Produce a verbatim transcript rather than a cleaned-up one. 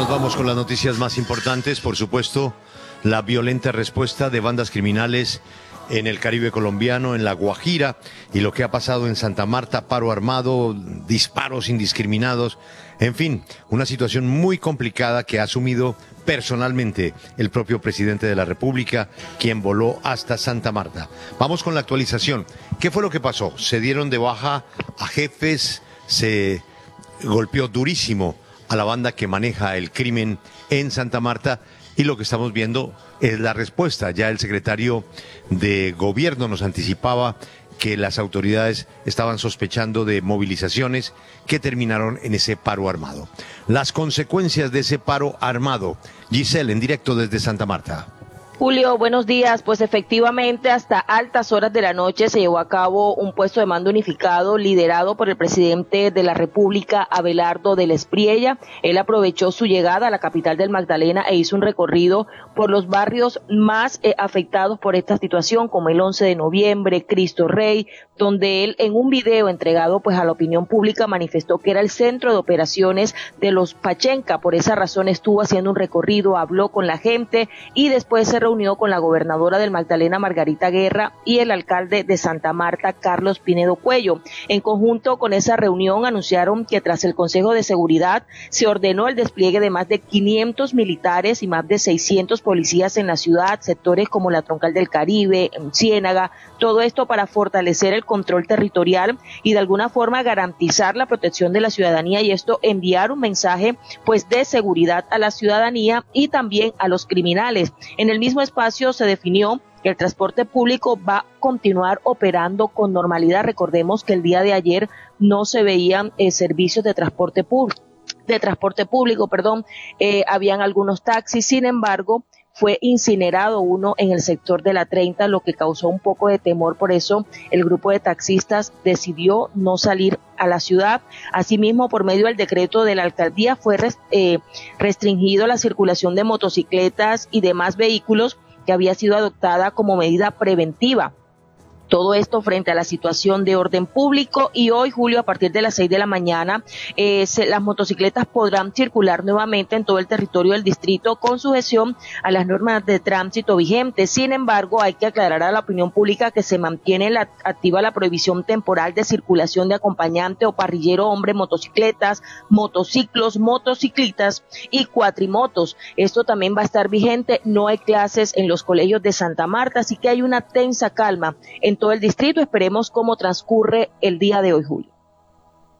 nos vamos con las noticias más importantes. Por supuesto, la violenta respuesta de bandas criminales en el Caribe colombiano, en La Guajira, y lo que ha pasado en Santa Marta, paro armado, disparos indiscriminados, en fin, una situación muy complicada que ha asumido personalmente el propio presidente de la República, quien voló hasta Santa Marta. Vamos con la actualización. ¿Qué fue lo que pasó? Se dieron de baja a jefes, se golpeó durísimo a la banda que maneja el crimen en Santa Marta, y lo que estamos viendo es la respuesta. Ya el secretario de Gobierno nos anticipaba que las autoridades estaban sospechando de movilizaciones que terminaron en ese paro armado. Las consecuencias de ese paro armado. Giselle, en directo desde Santa Marta. Julio, buenos días. Pues efectivamente, hasta altas horas de la noche se llevó a cabo un puesto de mando unificado liderado por el presidente de la República, Abelardo del Espriella. Él aprovechó su llegada a la capital del Magdalena e hizo un recorrido por los barrios más eh, afectados por esta situación, como el once de noviembre, Cristo Rey, donde él en un video entregado pues a la opinión pública manifestó que era el centro de operaciones de los Pachenca. Por esa razón estuvo haciendo un recorrido, habló con la gente y después se reunió con la gobernadora del Magdalena, Margarita Guerra, y el alcalde de Santa Marta, Carlos Pinedo Cuello. En conjunto con esa reunión anunciaron que tras el Consejo de Seguridad se ordenó el despliegue de más de quinientos militares y más de seiscientos policías en la ciudad, sectores como la Troncal del Caribe, en Ciénaga, todo esto para fortalecer el control territorial y de alguna forma garantizar la protección de la ciudadanía, y esto enviar un mensaje pues de seguridad a la ciudadanía y también a los criminales. En el mismo espacio se definió que el transporte público va a continuar operando con normalidad. Recordemos que el día de ayer no se veían eh, servicios de transporte público, de transporte público, perdón, eh, habían algunos taxis, sin embargo, fue incinerado uno en el sector de la treinta, lo que causó un poco de temor. Por eso el grupo de taxistas decidió no salir a la ciudad. Asimismo, por medio del decreto de la alcaldía fue eh, restringido la circulación de motocicletas y demás vehículos, que había sido adoptada como medida preventiva. Todo esto frente a la situación de orden público, y hoy, Julio, a partir de las seis de la mañana, eh, se, las motocicletas podrán circular nuevamente en todo el territorio del distrito con sujeción a las normas de tránsito vigentes. Sin embargo, hay que aclarar a la opinión pública que se mantiene la, activa la prohibición temporal de circulación de acompañante o parrillero hombre, motocicletas, motociclos, motociclitas y cuatrimotos. Esto también va a estar vigente. No hay clases en los colegios de Santa Marta, así que hay una tensa calma en todo el distrito. Esperemos cómo transcurre el día de hoy, Julio.